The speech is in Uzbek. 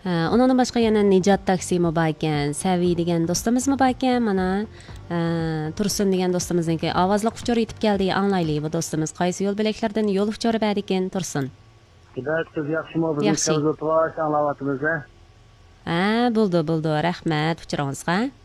Ondan başqa yana Nijat taksimi bor ekan, Saviy degan do'stimizmi bor ekan, mana Tursun degan do'stimizniki ovozli uchur yetib keldi, anglaylik bu do'stimiz qaysi yo'l belaklardan yo'l uchuri bor ekan Tursun. Siz yaxshimi? Biz Yaxshi. o'tib anglayapmiz. Bo'ldi, rahmat uchuringizga.